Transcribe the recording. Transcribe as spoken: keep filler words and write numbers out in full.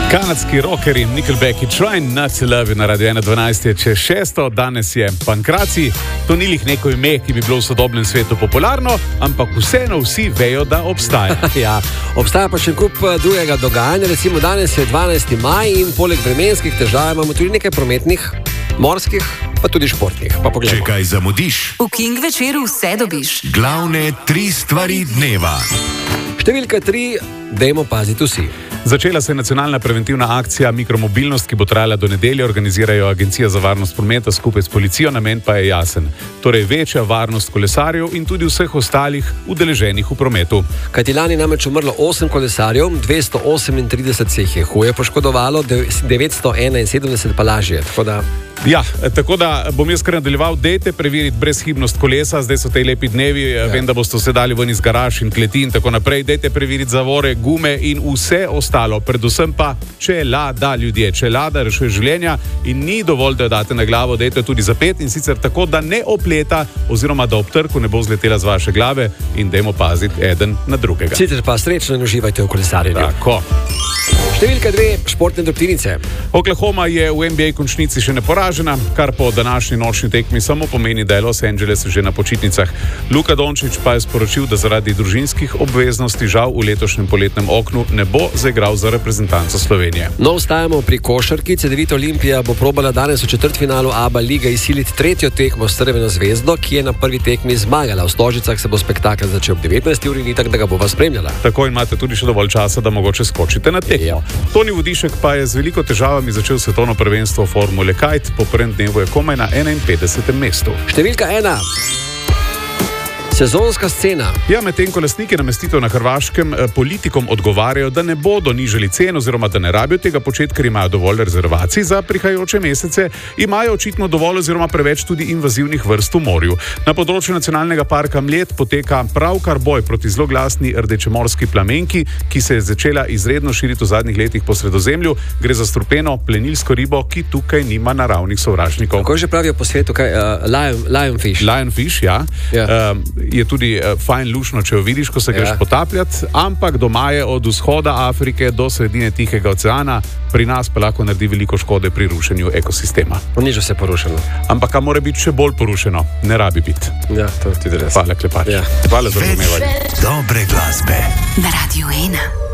Kanadski rockeri Nickelback in Try Not to Love na Radio ena dvanajst je čez šesto, danes je Pankraci. To ni lih neko ime, ki bi bilo v sodobnem svetu popularno, ampak vseeno vsi vejo, da obstaja. Ja, obstaja pa še kup drugega dogajanja, recimo danes je dvanajsti maj in poleg vremenskih težav imamo tudi nekaj prometnih, morskih, pa tudi športnih. Pa Če kaj zamudiš, v King večeru vse dobiš. Glavne tri stvari dneva. Številka tri, dajmo paziti vsi. Začela se je nacionalna preventivna akcija Mikromobilnost, ki bo trajala do nedelje, organizirajo Agencija za varnost prometa skupaj s policijo, namen pa je jasen. Torej večja varnost kolesarjev in tudi vseh ostalih udeleženih v prometu. Kajti lani namreč umrlo osem kolesarjev, dvesto osemintrideset se jih je huje poškodovalo, devetsto enainsedemdeset pa lažje. Tako da... Ja, tako da bom jaz kar nadaljeval, dejte preveriti brezhibnost kolesa, zdaj so te lepi dnevi, ja. Vem, da boste vse dali ven iz garaž in kleti in tako naprej, dejte preveriti zavore, gume in vse ostalo, predvsem pa čelada ljudje, čelada rešuje življenja in ni dovolj, da jo date na glavo, dejte tudi zapet in sicer tako, da ne opleta oziroma da ob trku ne bo zletela z vaše glave in dajmo paziti eden na drugega. Sicer pa srečno in uživajte v kolesarjenju. Tako. Številka dve, športne drobtinice. Oklahoma je v N B A končnici še neporažena, kar po današnji nočni tekmi samo pomeni, da je Los Angeles že na počitnicah. Luka Dončić pa je sporočil, da zaradi družinskih obveznosti žal v letošnjem poletnem oknu ne bo zaigral za reprezentanco Slovenije. No, ostajamo pri košarki. Cedevita Olimpija bo probala danes v četrtfinalu ABA lige izsiliti tretjo tekmo s Crveno zvezdo, ki je na prvi tekmi zmagala. V Stožicah se bo spektakel začel ob devetnajsti uri, tako da ga bova spremljala. Tako imate tudi še dovolj časa, da mogoče skočite na tekmo. Toni Vodišek pa je z veliko težavami začel svetovno prvenstvo Formule Kite, po prvem dnevu je komaj na enainpetdesetem mestu. Številka ena. Sezonska scena. Ja, medtem ko lastniki namestitev na Hrvaškem politikom odgovarjajo, da ne bodo nižali cen oziroma da ne rabijo tega početi, ker imajo dovolj rezervacij za prihajajoče mesece, imajo očitno dovolj oziroma preveč tudi invazivnih vrst v morju. Na področju nacionalnega parka Mljet poteka pravkar boj proti zloglasni rdečemorski plamenki, ki se je začela izredno širiti v zadnjih letih po Sredozemlju. Gre za strupeno plenilsko ribo, ki tukaj nima naravnih sovražnikov. Kako že pravijo po svetu? Kaj, uh, lion, lionfish. Lionfish, ja. Yeah. Uh, je tudi uh, fajn lušno, če jo vidiš, ko se greš ja. potapljati, ampak doma je od vzhoda Afrike do sredine Tihega oceana, pri nas pa lahko naredi veliko škode pri rušenju ekosistema. Ni že vse porušeno. Ampak a mora biti še bolj porušeno? Ne rabi biti. Ja, to ti res. Hvala, Klepač. Ja. Hvala za razumevanje. Dobre glasbe. Na Radio ena.